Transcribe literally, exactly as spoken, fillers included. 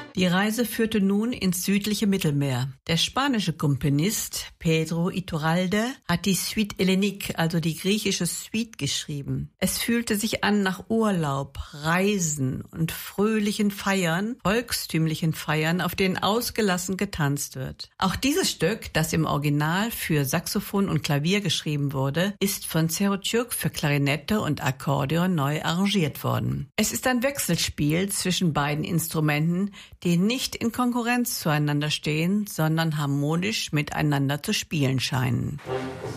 Die Reise führte nun ins südliche Mittelmeer. Der spanische Komponist Pedro Iturralde hat die Suite Hellénique, also die griechische Suite, geschrieben. Es fühlte sich an nach Urlaub, Reisen und fröhlichen Feiern, volkstümlichen Feiern, auf denen ausgelassen getanzt wird. Auch dieses Stück, das im Original für Saxophon und Klavier geschrieben wurde, ist von Serotyuk für Klarinette und Akkordeon neu arrangiert worden. Es ist ein Wechselspiel zwischen beiden Instrumenten, die nicht in Konkurrenz zueinander stehen, sondern harmonisch miteinander zu spielen scheinen.